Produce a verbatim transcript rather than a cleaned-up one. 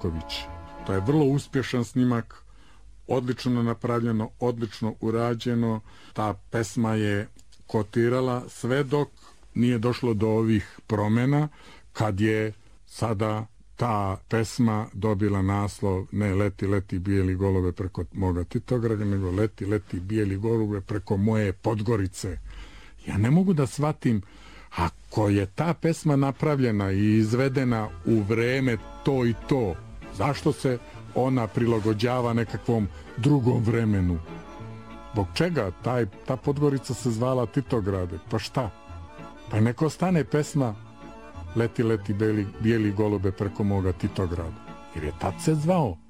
Marković. To je vrlo uspješan snimak, odlično napravljeno, odlično urađeno. Ta pesma je kotirala sve dok nije došlo do ovih promjena, kad je sada ta pesma dobila naslov ne Leti, leti bijeli golube preko moga Titograda, nego Leti, leti bijeli golube preko moje Podgorice. Ja ne mogu da shvatim, ako je ta pesma napravljena i izvedena u vreme to i to, zašto se ona prilagođava nekakvom drugom vremenu? Zbog čega? Taj, ta Podgorica se zvala Titograde. Pa šta? Pa neko stane pesma Leti, leti bijeli, bijeli golube preko moga Titograda. Jer je tad se zvao